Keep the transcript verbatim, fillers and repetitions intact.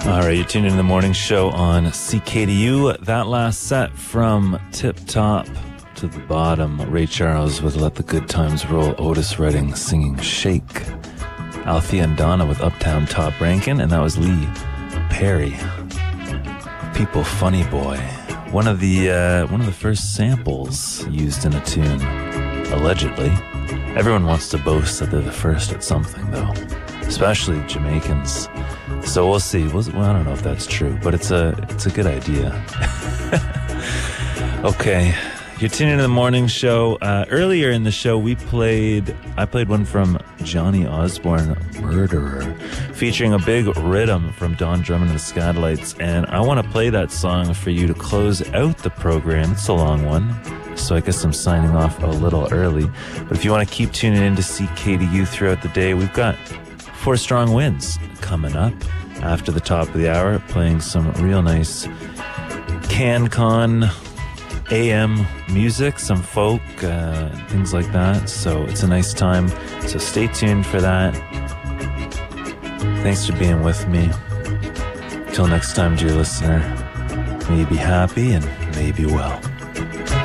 All right, you're tuned in to the morning show on C K D U. That last set from Tip Top to the Bottom. Ray Charles with Let the Good Times Roll. Otis Redding singing Shake. Althea and Donna with Uptown Top Rankin'. And that was Lee Perry. People Funny Boy. One of the uh, one of the first samples used in a tune, allegedly. Everyone wants to boast that they're the first at something, though. Especially Jamaicans. So we'll see. We'll, well, I don't know if that's true, but it's a it's a good idea. Okay, you're tuning into the morning show. Uh, earlier in the show, we played. I played one from Johnny Osborne, Murderer, featuring a big rhythm from Don Drummond and the Scatolites, and I want to play that song for you to close out the program. It's a long one, so I guess I'm signing off a little early. But if you want to keep tuning in to C K D U throughout the day, we've got Four Strong Winds coming up after the top of the hour, playing some real nice CanCon A M music, some folk, uh, things like that. So it's a nice time. So stay tuned for that. Thanks for being with me. Till next time, dear listener, may you be happy and may you be well.